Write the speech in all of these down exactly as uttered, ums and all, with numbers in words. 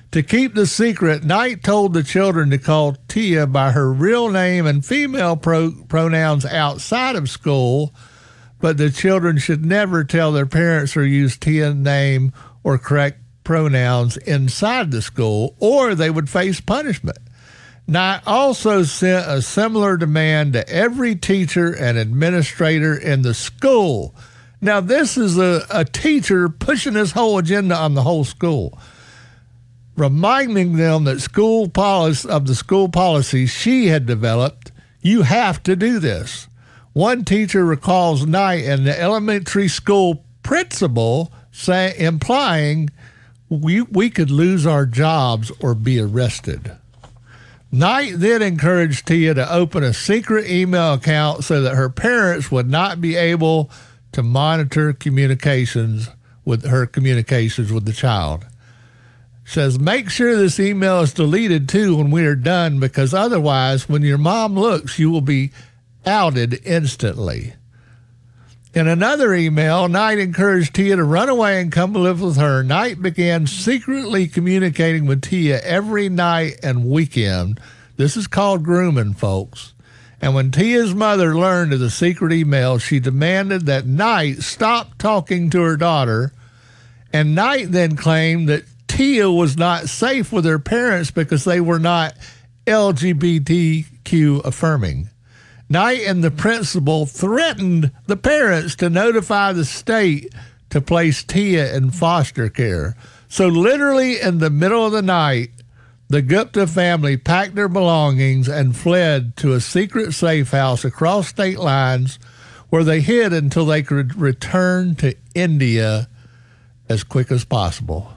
To keep the secret, Knight told the children to call Tia by her real name and female pro- pronouns outside of school, but the children should never tell their parents or use Tia's name or correct pronouns inside the school, or they would face punishment. Knight also sent a similar demand to every teacher and administrator in the school. Now, this is a, a teacher pushing this whole agenda on the whole school, reminding them that school policy of the school policy she had developed. You have to do this. One teacher recalls Knight and the elementary school principal say, implying we, we could lose our jobs or be arrested. Knight then encouraged Tia to open a secret email account so that her parents would not be able to monitor communications with her communications with the child. Says, make sure this email is deleted too when we are done, because otherwise, when your mom looks, you will be outed instantly. In another email, Knight encouraged Tia to run away and come live with her. Knight began secretly communicating with Tia every night and weekend. This is called grooming, folks. And when Tia's mother learned of the secret email, she demanded that Knight stop talking to her daughter. And Knight then claimed that Tia was not safe with her parents because they were not L G B T Q affirming. Knight and the principal threatened the parents to notify the state to place Tia in foster care. So literally in the middle of the night, the Gupta family packed their belongings and fled to a secret safe house across state lines, where they hid until they could return to India as quick as possible.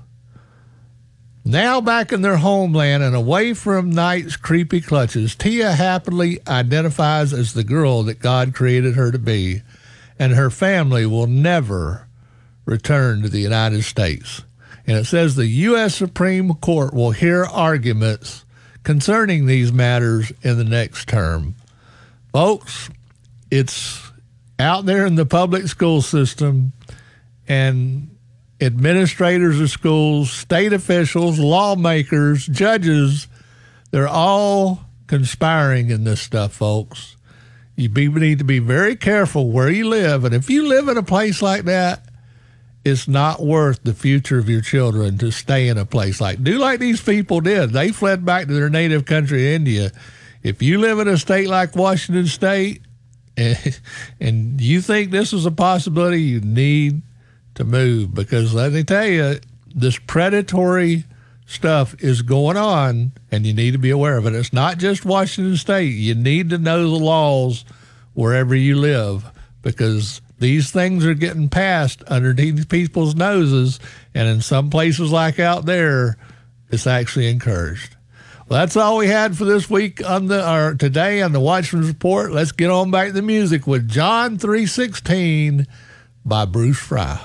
Now back in their homeland and away from Knight's creepy clutches, Tia happily identifies as the girl that God created her to be, and her family will never return to the United States. And it says the U S Supreme Court will hear arguments concerning these matters in the next term. Folks, it's out there in the public school system, and administrators of schools, state officials, lawmakers, judges, they're all conspiring in this stuff, folks. You need to be very careful where you live. And if you live in a place like that, it's not worth the future of your children to stay in a place like, do like these people did. They fled back to their native country, India. If you live in a state like Washington State and, and you think this is a possibility, you need to move, because let me tell you, this predatory stuff is going on and you need to be aware of it. It's not just Washington State. You need to know the laws wherever you live, because these things are getting passed underneath people's noses, and in some places like out there, it's actually encouraged. Well, that's all we had for this week on the or today on the Watchman's Report. Let's get on back to the music with John three sixteen by Bruce Fry.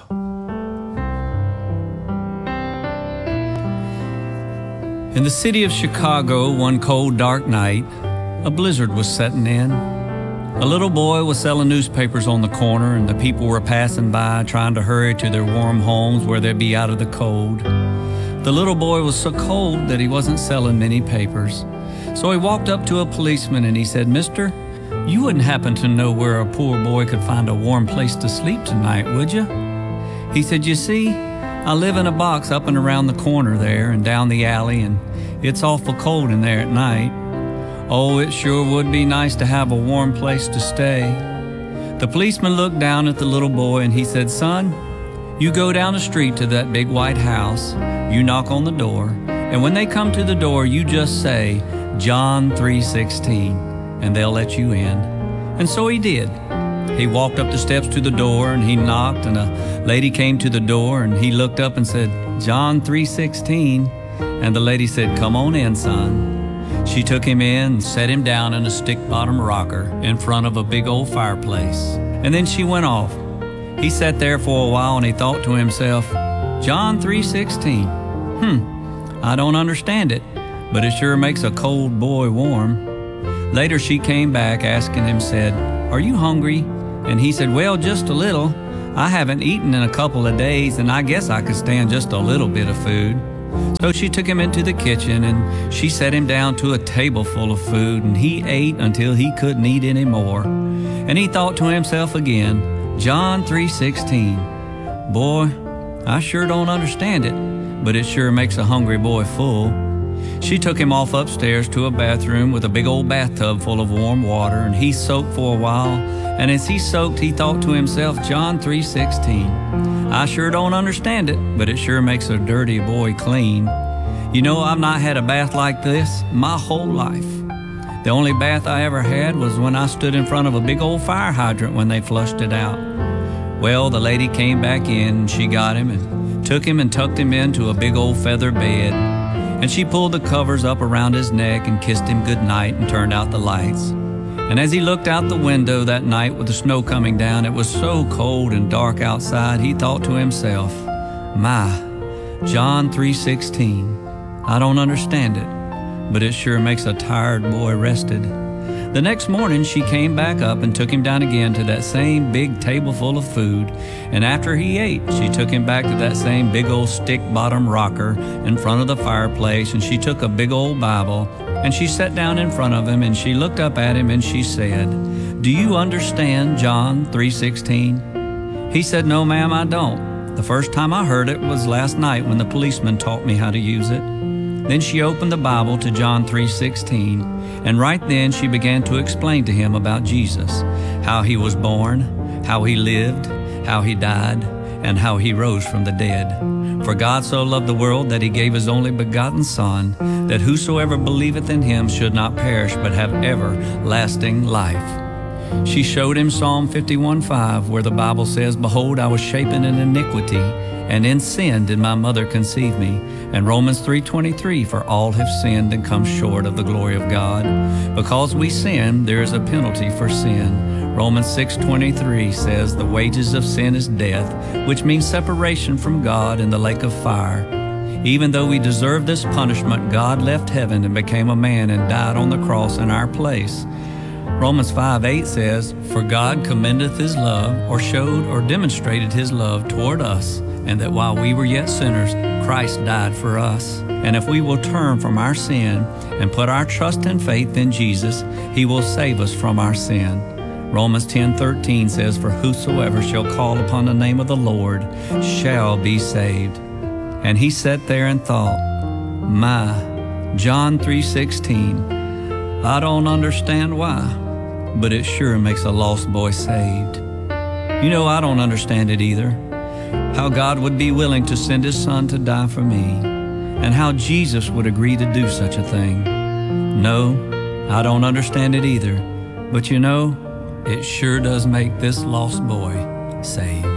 In the city of Chicago, one cold, dark night, a blizzard was setting in. A little boy was selling newspapers on the corner, and the people were passing by trying to hurry to their warm homes where they'd be out of the cold. The little boy was so cold that he wasn't selling many papers. So he walked up to a policeman and he said, "Mister, you wouldn't happen to know where a poor boy could find a warm place to sleep tonight, would you?" He said, "You see, I live in a box up and around the corner there and down the alley, and it's awful cold in there at night. Oh, it sure would be nice to have a warm place to stay." The policeman looked down at the little boy and he said, "Son, you go down the street to that big white house, you knock on the door, and when they come to the door, you just say, John three sixteen, and they'll let you in." And so he did. He walked up the steps to the door and he knocked, and a lady came to the door and he looked up and said, John three sixteen, and the lady said, "Come on in, son." She took him in and set him down in a stick-bottom rocker in front of a big old fireplace. And then she went off. He sat there for a while and he thought to himself, John three sixteen, hmm, I don't understand it, but it sure makes a cold boy warm. Later she came back asking him, said, "Are you hungry?" And he said, "Well, just a little. I haven't eaten in a couple of days, and I guess I could stand just a little bit of food." So she took him into the kitchen, and she set him down to a table full of food, and he ate until he couldn't eat any more. And he thought to himself again, John three sixteen, boy, I sure don't understand it, but it sure makes a hungry boy full. She took him off upstairs to a bathroom with a big old bathtub full of warm water, and he soaked for a while. And as he soaked, he thought to himself, John three sixteen, I sure don't understand it, but it sure makes a dirty boy clean. You know, I've not had a bath like this my whole life. The only bath I ever had was when I stood in front of a big old fire hydrant when they flushed it out. Well, the lady came back in, and she got him and took him and tucked him into a big old feather bed. And she pulled the covers up around his neck and kissed him good night and turned out the lights. And as he looked out the window that night with the snow coming down, it was so cold and dark outside, he thought to himself, my, John three sixteen, I don't understand it, but it sure makes a tired boy rested. The next morning, she came back up and took him down again to that same big table full of food. And after he ate, she took him back to that same big old stick-bottom rocker in front of the fireplace, and she took a big old Bible, and she sat down in front of him, and she looked up at him, and she said, do you understand John three sixteen? He said, no, ma'am, I don't. The first time I heard it was last night when the policeman taught me how to use it. Then she opened the Bible to John three sixteen, and right then she began to explain to him about Jesus, how he was born, how he lived, how he died, and how he rose from the dead. For God so loved the world that he gave his only begotten Son, that whosoever believeth in him should not perish but have everlasting life. She showed him Psalm fifty-one five, where the Bible says, behold, I was shapen in iniquity, and in sin did my mother conceive me. And Romans three twenty-three, for all have sinned and come short of the glory of God. Because we sin, there is a penalty for sin. Romans six twenty-three says, the wages of sin is death, which means separation from God in the lake of fire. Even though we deserved this punishment, God left heaven and became a man and died on the cross in our place. Romans five eight says, for God commendeth his love, or showed or demonstrated his love toward us, and that while we were yet sinners, Christ died for us. And if we will turn from our sin and put our trust and faith in Jesus, he will save us from our sin. Romans ten thirteen says, for whosoever shall call upon the name of the Lord shall be saved. And he sat there and thought, my, John three sixteen, I don't understand why, but it sure makes a lost boy saved. You know, I don't understand it either, how God would be willing to send his Son to die for me, and how Jesus would agree to do such a thing. No, I don't understand it either, but you know, it sure does make this lost boy saved.